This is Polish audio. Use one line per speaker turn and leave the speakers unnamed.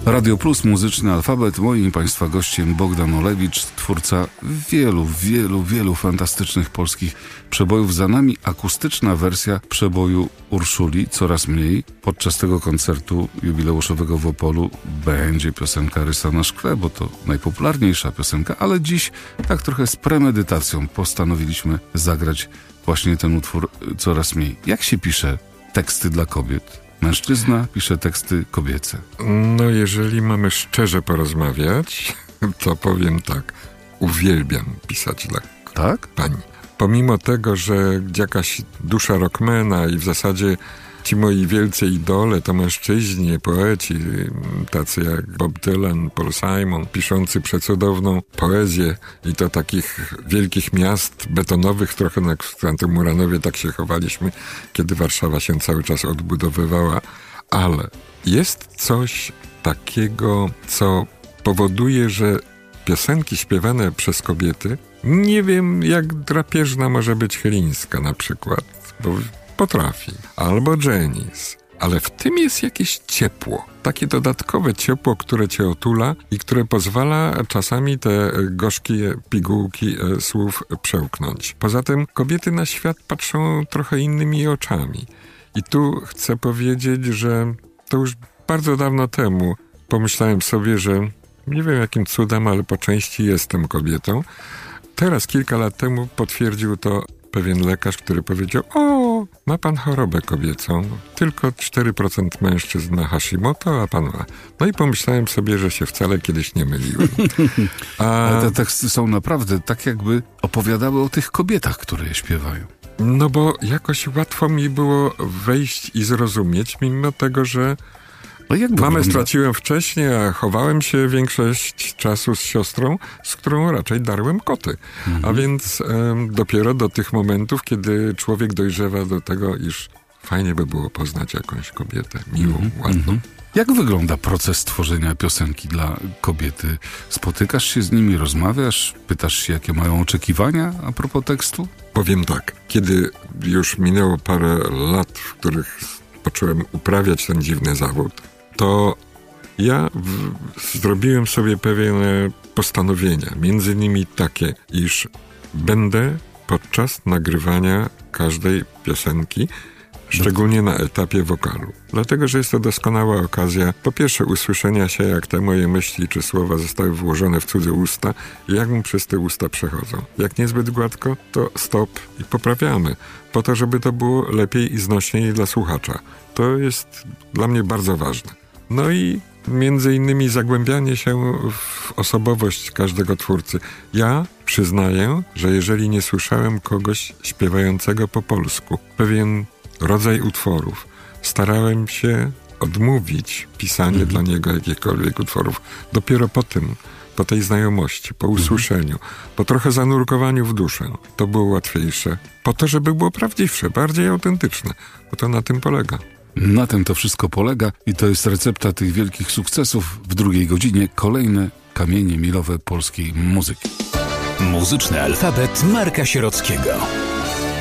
Radio Plus, muzyczny alfabet. Moim Państwa gościem Bogdan Olewicz, twórca wielu fantastycznych polskich przebojów. Za nami akustyczna wersja przeboju Urszuli, Coraz mniej. Podczas tego koncertu jubileuszowego w Opolu będzie piosenka Rysa na szkle, bo to najpopularniejsza piosenka, ale dziś tak trochę z premedytacją postanowiliśmy zagrać właśnie ten utwór Coraz mniej. Jak się pisze teksty dla kobiet? Mężczyzna pisze teksty kobiece.
No, jeżeli mamy szczerze porozmawiać, to powiem tak. Uwielbiam pisać dla pani. Pomimo tego, że jakaś dusza rockmana i w zasadzie ci moi wielcy idole to mężczyźni, poeci, tacy jak Bob Dylan, Paul Simon, piszący przecudowną poezję i to takich wielkich miast betonowych, trochę jak w Antymuranowie tak się chowaliśmy, kiedy Warszawa się cały czas odbudowywała, ale jest coś takiego, co powoduje, że piosenki śpiewane przez kobiety, nie wiem jak drapieżna może być Chylińska na przykład, bo potrafi. Albo Janis. Ale w tym jest jakieś ciepło. Takie dodatkowe ciepło, które cię otula i które pozwala czasami te gorzkie pigułki słów przełknąć. Poza tym kobiety na świat patrzą trochę innymi oczami. I tu chcę powiedzieć, że to już bardzo dawno temu pomyślałem sobie, że nie wiem jakim cudem, ale po części jestem kobietą. Teraz, kilka lat temu potwierdził to pewien lekarz, który powiedział: o, ma pan chorobę kobiecą, tylko 4% mężczyzn ma Hashimoto, a pan ma. No i pomyślałem sobie, że się wcale kiedyś nie myliłem.
Ale te teksty są naprawdę tak jakby opowiadały o tych kobietach, które je śpiewają.
No bo jakoś łatwo mi było wejść i zrozumieć, mimo tego, że mamę straciłem wcześniej, a chowałem się większość czasu z siostrą, z którą raczej darłem koty. A więc dopiero do tych momentów, kiedy człowiek dojrzewa do tego, iż fajnie by było poznać jakąś kobietę miłą, ładną.
Jak wygląda proces tworzenia piosenki dla kobiety? Spotykasz się z nimi, rozmawiasz, pytasz się, jakie mają oczekiwania a propos tekstu?
Powiem tak, kiedy już minęło parę lat, w których począłem uprawiać ten dziwny zawód, to ja zrobiłem sobie pewne postanowienia, między innymi takie, iż będę podczas nagrywania każdej piosenki, szczególnie na etapie wokalu. Dlatego, że jest to doskonała okazja, po pierwsze usłyszenia się, jak te moje myśli czy słowa zostały włożone w cudze usta i jak mu przez te usta przechodzą. Jak niezbyt gładko, to stop i poprawiamy, po to, żeby to było lepiej i znośniej dla słuchacza. To jest dla mnie bardzo ważne. No i między innymi zagłębianie się w osobowość każdego twórcy. Ja przyznaję, że jeżeli nie słyszałem kogoś śpiewającego po polsku, pewien rodzaj utworów, starałem się odmówić pisanie dla niego jakichkolwiek utworów. Dopiero po tym, po tej znajomości, po usłyszeniu, po trochę zanurkowaniu w duszę, to było łatwiejsze. Po to, żeby było prawdziwsze, bardziej autentyczne. Bo to na tym polega.
Na tym to wszystko polega i to jest recepta tych wielkich sukcesów. W drugiej godzinie kolejne kamienie milowe polskiej muzyki.
Muzyczny alfabet Marka Sierockiego.